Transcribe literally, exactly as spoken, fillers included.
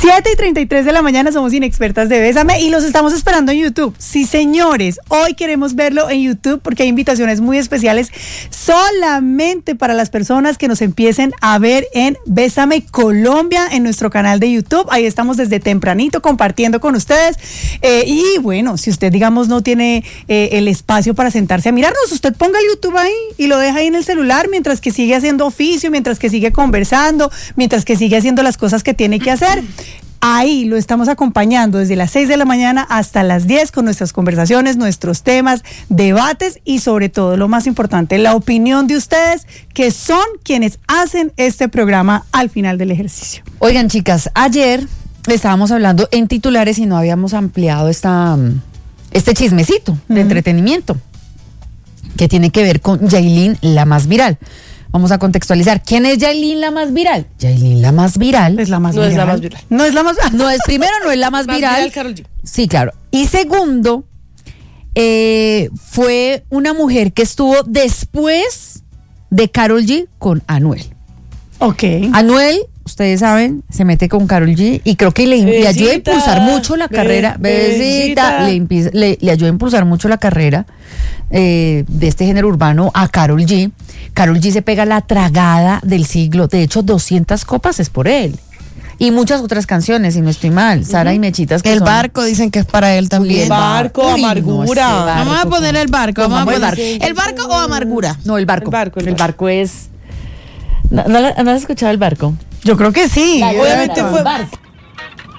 siete y treinta y tres de la mañana, somos Inexpertas de Bésame y los estamos esperando en YouTube. Sí, señores, hoy queremos verlo en YouTube porque hay invitaciones muy especiales solamente para las personas que nos empiecen a ver en Bésame Colombia, en nuestro canal de YouTube. Ahí estamos desde tempranito compartiendo con ustedes. Eh, y bueno, si usted, digamos, no tiene eh, el espacio para sentarse a mirarnos, usted ponga el YouTube ahí y lo deja ahí en el celular mientras que sigue haciendo oficio, mientras que sigue conversando, mientras que sigue haciendo las cosas que tiene que hacer. Ahí lo estamos acompañando desde las seis de la mañana hasta las diez con nuestras conversaciones, nuestros temas, debates y sobre todo, lo más importante, la opinión de ustedes, que son quienes hacen este programa al final del ejercicio. Oigan, chicas, ayer estábamos hablando en titulares y no habíamos ampliado esta, este chismecito de uh-huh. entretenimiento que tiene que ver con Yailin, la más viral. Vamos a contextualizar. ¿Quién es Yailin, la más viral? Yailin, la más viral. Es la más no viral. es la más viral. No es la más No es, primero, no es la más, más viral. viral Karol G. Sí, claro. Y segundo, eh, fue una mujer que estuvo después de Karol G con Anuel. Ok. Anuel, ustedes saben, se mete con Karol G y creo que le, le ayuda a impulsar mucho la be, carrera. Besita, besita. le, impi- le, le ayuda a impulsar mucho la carrera eh, de este género urbano a Karol G. Karol G se pega la tragada del siglo. De hecho, doscientas copas es por él. Y muchas otras canciones, si no estoy mal. Sara uh-huh. y Mechitas. Que el son... barco dicen que es para él también. Uy, el barco, Uy, amargura. no, barco, vamos a poner el barco. Vamos a poner el barco. ¿El barco o amargura? No, el barco. El barco, el el barco es... ¿No, no, ¿no has escuchado el barco? Yo creo que sí. Obviamente fue,